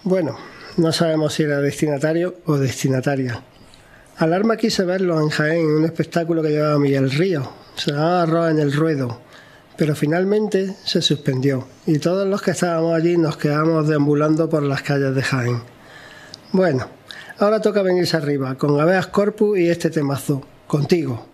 Bueno, no sabemos si era destinatario o destinataria. Alarma quise verlo en Jaén, en un espectáculo que llevaba Miguel Ríos. Se llamaba Arroz en el Ruedo, pero finalmente se suspendió y todos los que estábamos allí nos quedamos deambulando por las calles de Jaén. Bueno, ahora toca venirse arriba con Habeas Corpus y este temazo, Contigo.